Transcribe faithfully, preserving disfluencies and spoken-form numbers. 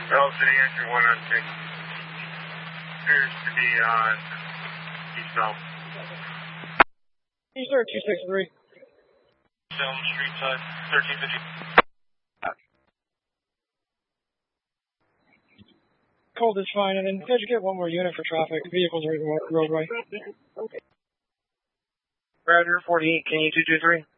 L City Engine one on six. Appears to be on east south. East two six three. Salem Street side, thirteen fifty. Cold is fine, and then could you get one more unit for traffic? Vehicles are in the roadway. Roger, forty-eight, can you two two three?